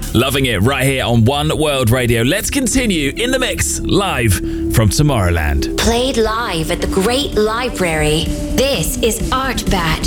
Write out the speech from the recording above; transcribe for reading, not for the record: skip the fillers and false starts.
Loving it right here on One World Radio. Let's continue in the mix live from Tomorrowland. Played live at the Great Library. This is Art Bat.